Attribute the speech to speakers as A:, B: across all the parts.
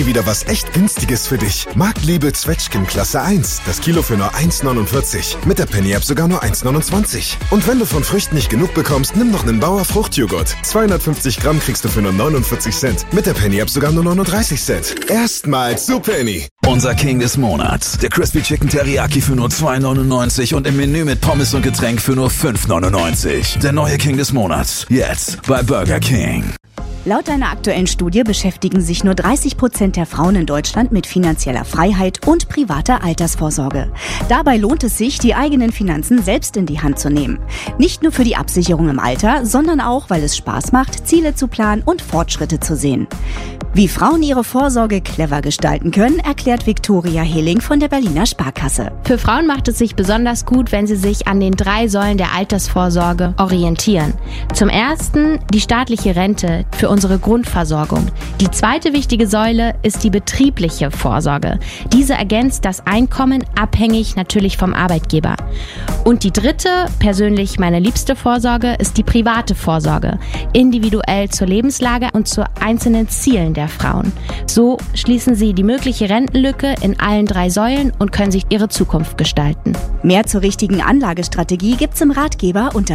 A: Penny wieder was echt Günstiges für dich. Marktliebe Zwetschgen Klasse 1. Das Kilo für nur 1,49. Mit der Penny-App sogar nur 1,29. Und wenn du von Früchten nicht genug bekommst, nimm noch einen Bauer Fruchtjoghurt. 250 Gramm kriegst du für nur 49 Cent. Mit der Penny-App sogar nur 39 Cent. Erstmals zu Penny.
B: Unser King des Monats. Der Crispy Chicken Teriyaki für nur 2,99 und im Menü mit Pommes und Getränk für nur 5,99. Der neue King des Monats. Jetzt bei Burger King.
C: Laut einer aktuellen Studie beschäftigen sich nur 30% der Frauen in Deutschland mit finanzieller Freiheit und privater Altersvorsorge. Dabei lohnt es sich, die eigenen Finanzen selbst in die Hand zu nehmen. Nicht nur für die Absicherung im Alter, sondern auch, weil es Spaß macht, Ziele zu planen und Fortschritte zu sehen. Wie Frauen ihre Vorsorge clever gestalten können, erklärt Viktoria Heling von der Berliner Sparkasse.
D: Für Frauen macht es sich besonders gut, wenn sie sich an den 3 Säulen der Altersvorsorge orientieren. Zum ersten die staatliche Rente für unsere Grundversorgung. Die zweite wichtige Säule ist die betriebliche Vorsorge. Diese ergänzt das Einkommen, abhängig natürlich vom Arbeitgeber. Und die dritte, persönlich meine liebste Vorsorge, ist die private Vorsorge. Individuell zur Lebenslage und zu einzelnen Zielen der Frauen. So schließen sie die mögliche Rentenlücke in allen 3 Säulen und können sich ihre Zukunft gestalten.
C: Mehr zur richtigen Anlagestrategie gibt's im Ratgeber unter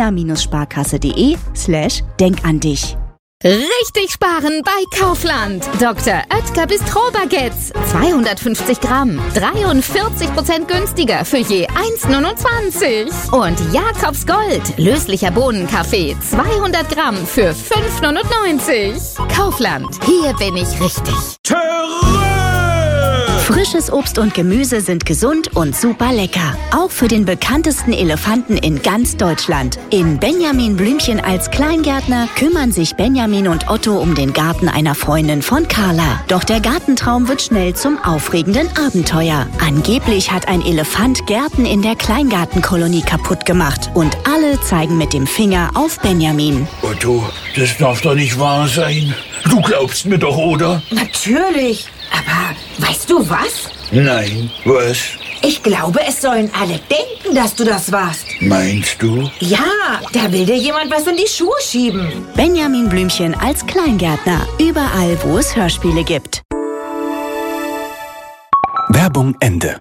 C: berliner-sparkasse.de/denkandich.
E: Richtig sparen bei Kaufland. Dr. Oetker Bistro-Baguettes. 250 Gramm. 43% günstiger für je 1,29. Und Jakobs Gold. Löslicher Bohnenkaffee. 200 Gramm für 5,99. Kaufland. Hier bin ich richtig.
C: Frisches Obst und Gemüse sind gesund und super lecker. Auch für den bekanntesten Elefanten in ganz Deutschland. In Benjamin Blümchen als Kleingärtner kümmern sich Benjamin und Otto um den Garten einer Freundin von Carla. Doch der Gartentraum wird schnell zum aufregenden Abenteuer. Angeblich hat ein Elefant Gärten in der Kleingartenkolonie kaputt gemacht. Und alle zeigen mit dem Finger auf Benjamin.
F: Otto, das darf doch nicht wahr sein. Du glaubst mir doch, oder?
G: Natürlich. Aber weißt du was?
F: Nein, was?
G: Ich glaube, es sollen alle denken, dass du das warst.
F: Meinst du?
G: Ja, da will dir jemand was in die Schuhe schieben.
C: Benjamin Blümchen als Kleingärtner. Überall, wo es Hörspiele gibt.
B: Werbung Ende.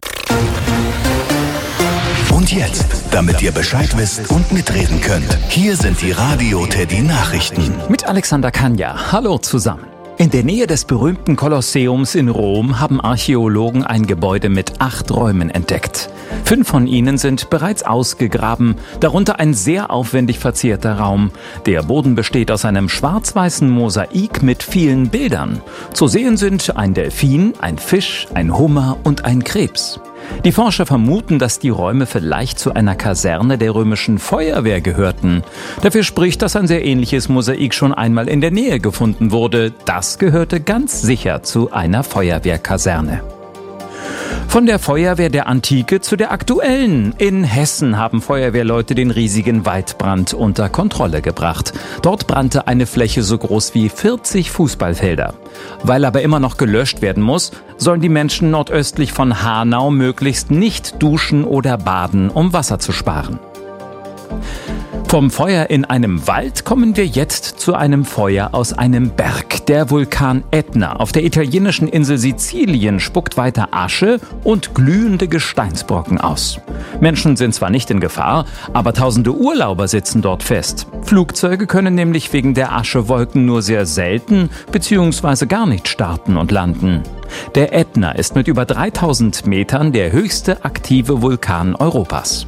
B: Und jetzt, damit ihr Bescheid wisst und mitreden könnt, hier sind die Radio Teddy Nachrichten.
H: Mit Alexander Kanja. Hallo zusammen. In der Nähe des berühmten Kolosseums in Rom haben Archäologen ein Gebäude mit 8 Räumen entdeckt. 5 von ihnen sind bereits ausgegraben, darunter ein sehr aufwendig verzierter Raum. Der Boden besteht aus einem schwarz-weißen Mosaik mit vielen Bildern. Zu sehen sind ein Delfin, ein Fisch, ein Hummer und ein Krebs. Die Forscher vermuten, dass die Räume vielleicht zu einer Kaserne der römischen Feuerwehr gehörten. Dafür spricht, dass ein sehr ähnliches Mosaik schon einmal in der Nähe gefunden wurde. Das gehörte ganz sicher zu einer Feuerwehrkaserne. Von der Feuerwehr der Antike zu der aktuellen. In Hessen haben Feuerwehrleute den riesigen Waldbrand unter Kontrolle gebracht. Dort brannte eine Fläche so groß wie 40 Fußballfelder. Weil aber immer noch gelöscht werden muss, sollen die Menschen nordöstlich von Hanau möglichst nicht duschen oder baden, um Wasser zu sparen. Vom Feuer in einem Wald kommen wir jetzt zu einem Feuer aus einem Berg. Der Vulkan Ätna auf der italienischen Insel Sizilien spuckt weiter Asche und glühende Gesteinsbrocken aus. Menschen sind zwar nicht in Gefahr, aber tausende Urlauber sitzen dort fest. Flugzeuge können nämlich wegen der Aschewolken nur sehr selten bzw. gar nicht starten und landen. Der Ätna ist mit über 3000 Metern der höchste aktive Vulkan Europas.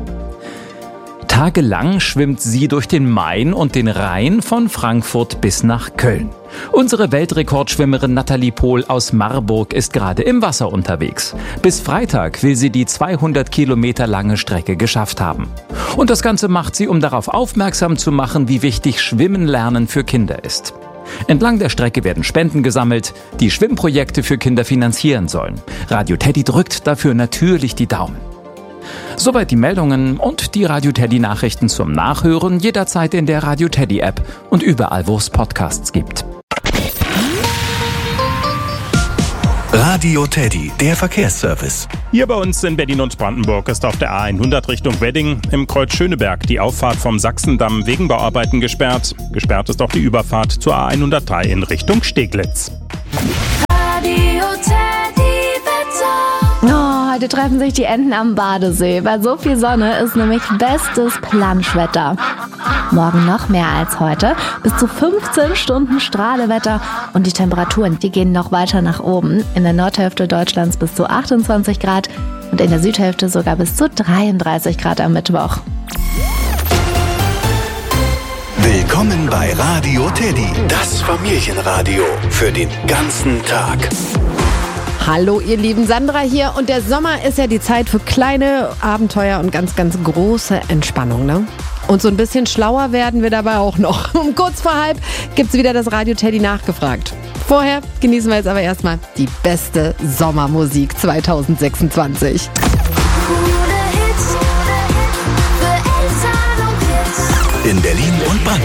H: Tagelang schwimmt sie durch den Main und den Rhein von Frankfurt bis nach Köln. Unsere Weltrekordschwimmerin Nathalie Pohl aus Marburg ist gerade im Wasser unterwegs. Bis Freitag will sie die 200 Kilometer lange Strecke geschafft haben. Und das Ganze macht sie, um darauf aufmerksam zu machen, wie wichtig Schwimmen lernen für Kinder ist. Entlang der Strecke werden Spenden gesammelt, die Schwimmprojekte für Kinder finanzieren sollen. Radio Teddy drückt dafür natürlich die Daumen. Soweit die Meldungen und die Radio Teddy Nachrichten zum Nachhören jederzeit in der Radio Teddy App und überall, wo es Podcasts gibt.
B: Radio Teddy, der Verkehrsservice.
I: Hier bei uns in Berlin und Brandenburg ist auf der A100 Richtung Wedding im Kreuz Schöneberg die Auffahrt vom Sachsendamm wegen Bauarbeiten gesperrt. Gesperrt ist auch die Überfahrt zur A103 in Richtung Steglitz.
D: heute treffen sich die Enten am Badesee. Bei so viel Sonne ist nämlich bestes Planschwetter. Morgen noch mehr als heute. Bis zu 15 Stunden Strahlewetter. Und die Temperaturen, die gehen noch weiter nach oben. In der Nordhälfte Deutschlands bis zu 28 Grad und in der Südhälfte sogar bis zu 33 Grad am Mittwoch.
J: Willkommen bei Radio Teddy, das Familienradio für den ganzen Tag.
K: Hallo ihr Lieben, Sandra hier und der Sommer ist ja die Zeit für kleine Abenteuer und ganz, ganz große Entspannung, ne? Und so ein bisschen schlauer werden wir dabei auch noch. Um kurz vor 12 gibt's wieder das Radio Teddy nachgefragt. Vorher genießen wir jetzt aber erstmal die beste Sommermusik 2026.
J: In Berlin